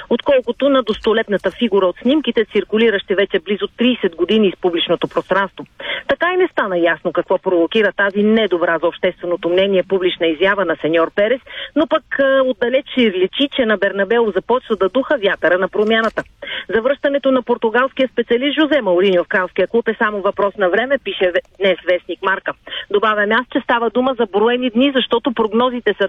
отколкото на достолетната фигура от снимките, циркулиращи вече близо 30 години из публичното пространство. Така и не стана ясно какво провокира тази недобра за общественото мнение публична изява на сеньор Перес, но пък отдалеч личи, че на Бернабеу започва да духа вятъра на промяната. Завръщането на португалския специалист Жозе Мауриньо в кралския клуб е само въпрос на време, пише днес вестник Марка. Добавям аз, че става дума за броени дни, защото прогнозите са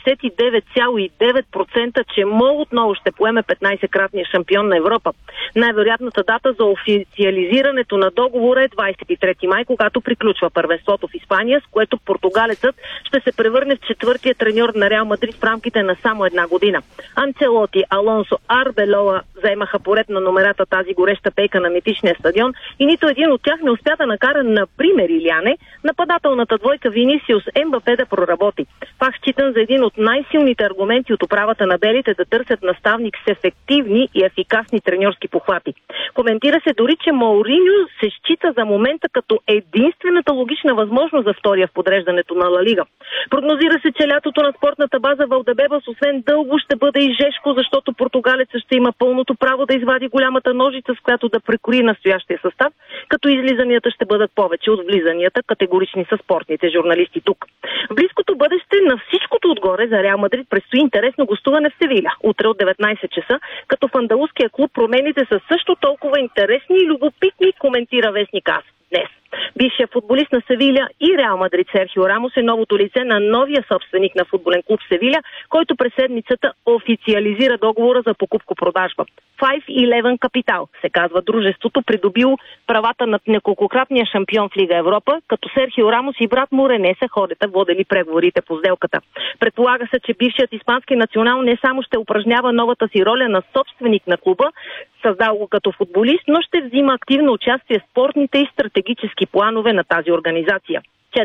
99,9%, че МОЛ отново ще поеме 15-кратния шампион на Европа. Най-вероятната дата за официализирането на договора е 23 май, когато приключва първенството в Испания, с което португалецът ще се превърне в четвъртия треньор на Реал Мадрид в рамките на само една година. Анцелоти, Алонсо, Арбелоа заемаха поред на номерата тази гореща пейка на митичния стадион и нито един от тях не успя да накара, например, Иляне, нападателната двойка Винисиус Ембапе да проработи. Пак считам за един от най-силните аргументи от управата на белите да търсят наставник с ефективни и ефикасни треньорски похвати. Коментира се дори, че Мауриньо се счита за момента като единствената логична възможност за втория в подреждането на Ла Лига. Прогнозира се, че лятото на спортната база Валдебебас освен дълго ще бъде и жежко, защото португалецът ще има пълното право да извади голямата ножица, с която да прекори настоящия състав, като излизанията ще бъдат повече от влизанията, категорични са спортните журналисти тук. В близкото бъдеще на всичкото отгоре за Реал Мадрид предстои интересно гостуване в Севиля, утре от 19 часа, като в андалуския клуб промените са също толкова интересни и любопитни, коментира вестник АС днес. Бившият футболист на Севиля и Реал Мадрид Серхио Рамос е новото лице на новия собственик на футболен клуб Севиля, който през седмицата официализира договора за покупко-продажба. 5-11 Capital се казва дружеството, придобило правата над неколкократния шампион в Лига Европа, като Серхио Рамос и брат му Рене са хората, водени преговорите по сделката. Предполага се, че бившият испански национал не само ще упражнява новата си роля на собственик на клуба, създал го като футболист, но ще взима активно участие в спортните и стратегически планове на тази организация.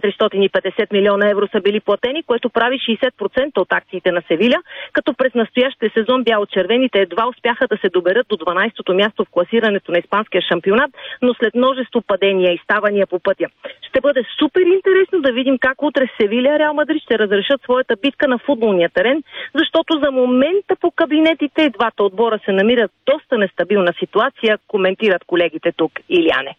450 милиона евро са били платени, което прави 60% от акциите на Севиля, като през настоящия сезон бяло-червените едва успяха да се доберат до 12-то място в класирането на испанския шампионат, но след множество падения и ставания по пътя. Ще бъде супер интересно да видим как утре Севиля и Реал Мадрид ще разрешат своята битка на футболния терен, защото за момента по кабинетите и двата отбора се намират в доста нестабилна ситуация, коментират колегите тук. Иляне.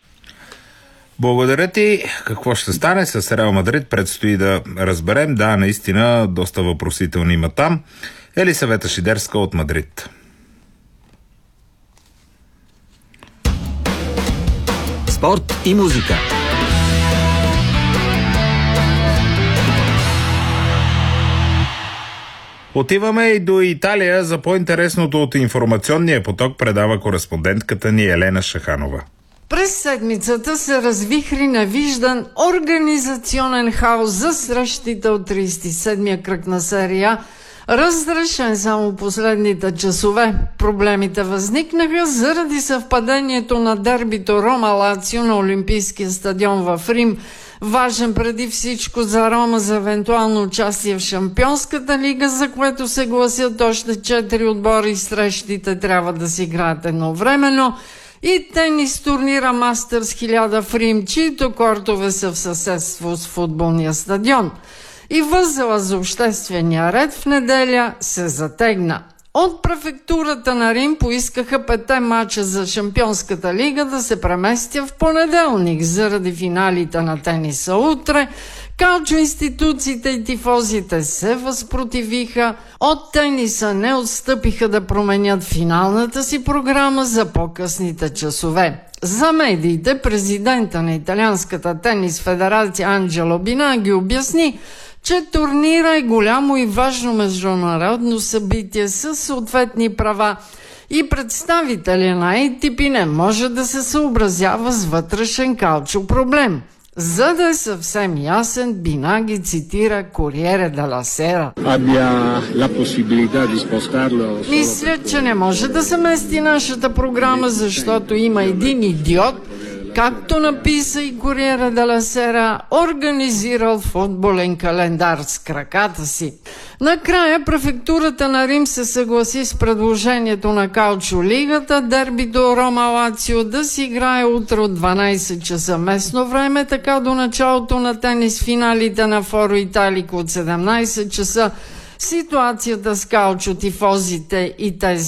Благодаря ти. Какво ще стане с Реал Мадрид? Предстои да разберем. Да, наистина, доста въпросителни има там. Елисавета Шидерска от Мадрид. Спорт и музика. Отиваме и до Италия. За по-интересното от информационния поток предава кореспондентката ни Елена Шаханова. През седмицата се развихри невиждан организационен хаос за срещите от 37-я кръг на серия, разрешен само последните часове. Проблемите възникнаха заради съвпадението на дербито Рома-Лацио на Олимпийския стадион в Рим, важен преди всичко за Рома за евентуално участие в Шампионската лига, за което се гласят още 4 отбора и срещите трябва да се играят едновременно, и тенис турнира Мастърс 1000 в Рим, чието кортове са в съседство с футболния стадион. И възела за обществения ред в неделя се затегна. От префектурата на Рим поискаха 5 мача за Шампионската лига да се преместя в понеделник заради финалите на тениса утре. Калчо институциите и тифозите се възпротивиха. От тениса не отстъпиха да променят финалната си програма за по-късните часове. За медиите президента на Италианската тенис федерация Анджело Бинаги обясни, че турнира е голямо и важно международно събитие с съответни права и представителя на ATP не може да се съобразява с вътрешен калчо проблем. За да е съвсем ясен, Бинаги цитира Corriere della Sera. Мисля, че не може да се мести нашата програма, защото има един идиот, както написа и Corriere della Sera, организирал футболен календар с краката си. Накрая префектурата на Рим се съгласи с предложението на Калчо лигата, дербито Рома-Лацио да си играе утре от 12 часа местно време, така до началото на тенис финалите на Форо Италико от 17 часа. Ситуацията с Калчо, тифозите и тези